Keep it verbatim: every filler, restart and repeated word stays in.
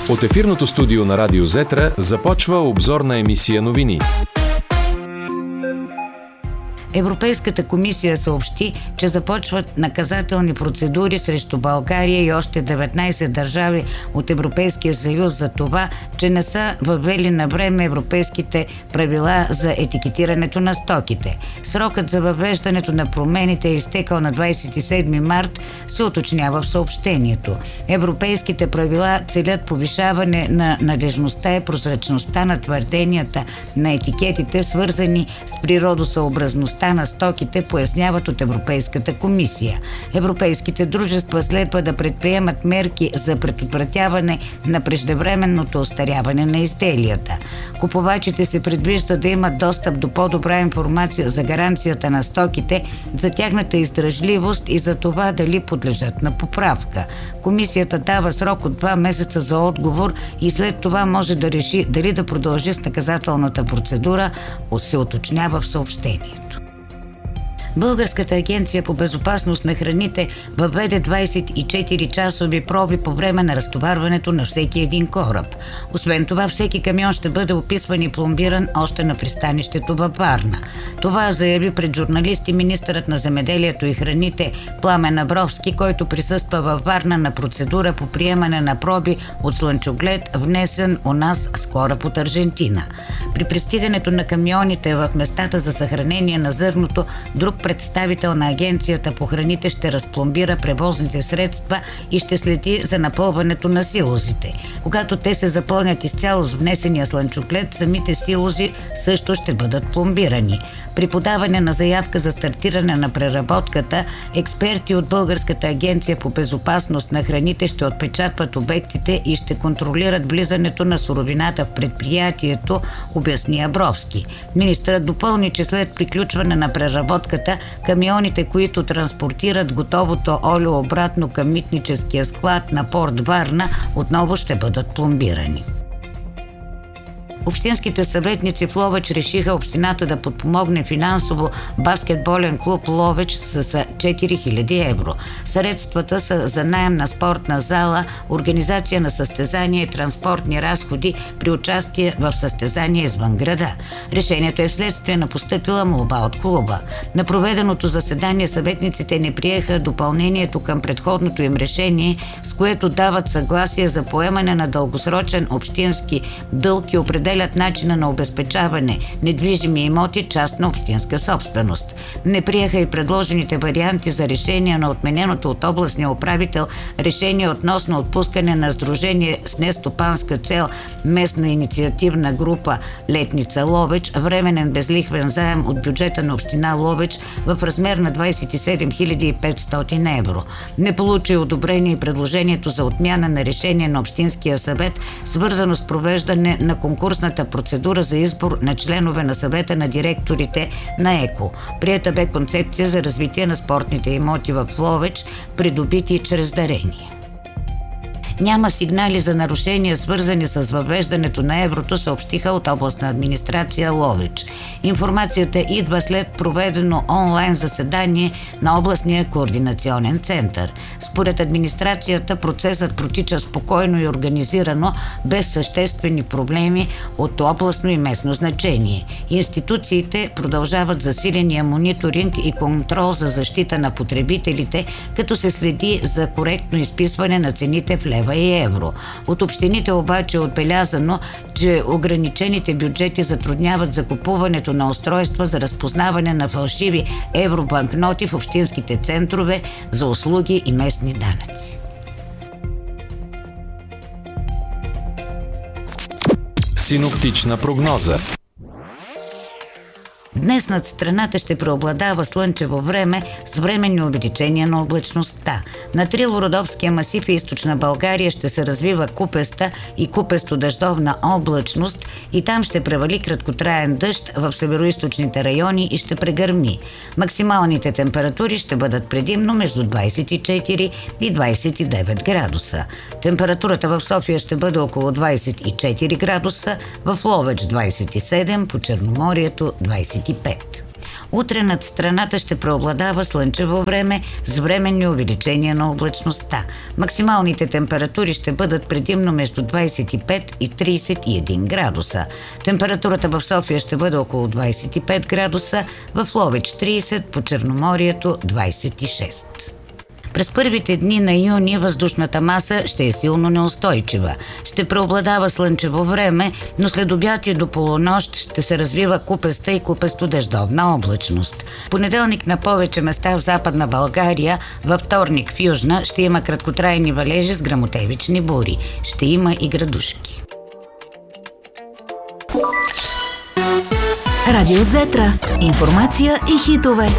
От ефирното студио на Радио Зетра започва обзорна емисия новини. Европейската комисия съобщи, че започват наказателни процедури срещу България и още деветнайсет държави от Европейския съюз за това, че не са въвели на време европейските правила за етикетирането на стоките. Срокът за въвеждането на промените е изтекал на двадесет и седми март, се уточнява в съобщението. Европейските правила целят повишаване на надежността и прозрачността на твърденията на етикетите, свързани с природосъобразността на стоките, поясняват от Европейската комисия. Европейските дружества следва да предприемат мерки за предотвратяване на преждевременното остаряване на изделията. Купувачите се предвижда да имат достъп до по-добра информация за гаранцията на стоките, за тяхната издръжливост и за това дали подлежат на поправка. Комисията дава срок от два месеца за отговор и след това може да реши дали да продължи с наказателната процедура, се уточнява в съобщението. Българската агенция по безопасност на храните въведе двадесет и четири часови проби по време на разтоварването на всеки един кораб. Освен това, всеки камион ще бъде описван и пломбиран още на пристанището във Варна. Това заяви пред журналисти министърът на земеделието и храните Пламен Абровски, който присъства във Варна на процедура по приемане на проби от слънчоглед, внесен у нас с кораб от Аржентина. При пристигането на камионите в местата за съхранение на зърното, друг представител на Агенцията по храните ще разпломбира превозните средства и ще следи за напълването на силозите. Когато те се запълнят изцяло с внесения слънчоглед, самите силози също ще бъдат пломбирани. При подаване на заявка за стартиране на преработката, експерти от Българската агенция по безопасност на храните ще отпечатват обектите и ще контролират влизането на суровината в предприятието, обясни Абровски. Министърът допълни, че след приключване на преработката, камионите, които транспортират готовото олио обратно към митническия склад на порт Варна, отново ще бъдат пломбирани. Общинските съветници в Ловеч решиха общината да подпомогне финансово баскетболен клуб Ловеч с четири хиляди евро. Средствата са за наем на спортна зала, организация на състезания и транспортни разходи при участие в състезания извън града. Решението е вследствие на постъпила молба от клуба. На проведеното заседание съветниците не приеха допълнението към предходното им решение, с което дават съгласие за поемане на дългосрочен общински дълг и определят начина на обезпечаване недвижими имоти частна общинска собственост. Не приеха и предложените варианти за решение на отмененото от областния управител решение относно отпускане на сдружение с нестопанска цел местна инициативна група Летница Ловеч временен безлихвен заем от бюджета на община Ловеч в размер на двадесет и седем хиляди и петстотин евро. Не получи одобрение и предложението за отмяна на решение на Общинския съвет, свързано с провеждане на конкурсна процедура за избор на членове на съвета на директорите на ЕКО. Приета бе концепция за развитие на спортните имоти в Ловеч, придобити чрез дарение. Няма сигнали за нарушения, свързани с въвеждането на еврото, съобщиха от областна администрация Ловеч. Информацията идва след проведено онлайн заседание на областния координационен център. Според администрацията процесът протича спокойно и организирано, без съществени проблеми от областно и местно значение. Институциите продължават засиления мониторинг и контрол за защита на потребителите, като се следи за коректно изписване на цените в лева и евро. От общините обаче е отбелязано, че ограничените бюджети затрудняват закупуването на устройства за разпознаване на фалшиви евробанкноти в общинските центрове за услуги и местни данъци. Синоптична прогноза. Днес над страната ще преобладава слънчево време с временни увеличения на облачността. На Трило-Родопския масив и източна България ще се развива купеста и купесто-дъждовна облачност и там ще превали краткотраен дъжд в североизточните райони и ще прегърми. Максималните температури ще бъдат предимно между двадесет и четири и двадесет и девет градуса. Температурата в София ще бъде около двадесет и четири градуса, в Ловеч двадесет и седем, по Черноморието двадесет и пет. Утре над страната ще преобладава слънчево време с временни увеличения на облачността. Максималните температури ще бъдат предимно между двадесет и пет и тридесет и един градуса. Температурата в София ще бъде около двадесет и пет градуса, в Ловеч тридесет, по Черноморието двадесет и шест. През първите дни на юни въздушната маса ще е силно неустойчива. Ще преобладава слънчево време, но след обяд и до полунощ ще се развива купеста и купесто-дъждовна облачност. Понеделник на повече места в Западна България, във вторник в Южна ще има краткотрайни валежи с гръмотевични бури. Ще има и градушки. Радио Зетра. Информация и хитове.